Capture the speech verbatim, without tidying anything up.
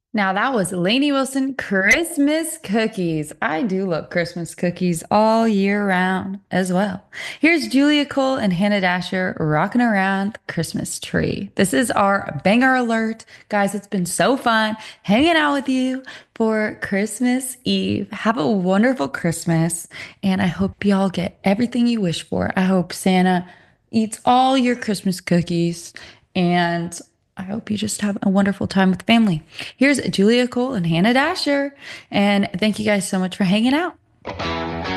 Now that was Lainey Wilson Christmas cookies. I do love Christmas cookies all year round as well. Here's Julia Cole and Hannah Dasher rocking around the Christmas tree. This is our banger alert. Guys, it's been so fun hanging out with you for Christmas Eve. Have a wonderful Christmas, and I hope y'all get everything you wish for. I hope Santa eats all your Christmas cookies, and I hope you just have a wonderful time with family. Here's Julia Cole and Hannah Dasher. And thank you guys so much for hanging out.